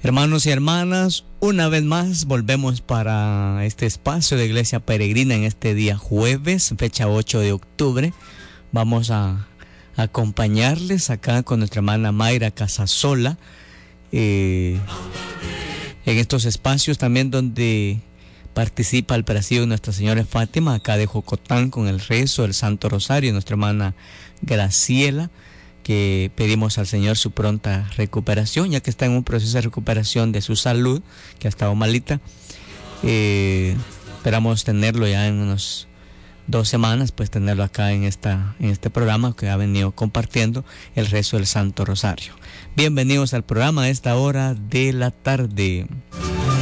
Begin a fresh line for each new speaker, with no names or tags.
Hermanos y hermanas, una vez más volvemos para este espacio de Iglesia Peregrina en este día jueves, fecha 8 de octubre. Vamos a acompañarles acá con nuestra hermana Mayra Casasola en estos espacios también donde participa el presidio Nuestra Señora de Fátima, acá de Jocotán, con el rezo del Santo Rosario, nuestra hermana Graciela, que pedimos al Señor su pronta recuperación, ya que está en un proceso de recuperación de su salud, que ha estado malita. Esperamos tenerlo ya en unos 2 semanas, pues tenerlo acá en este programa que ha venido compartiendo el rezo del Santo Rosario. Bienvenidos al programa a esta hora de la tarde.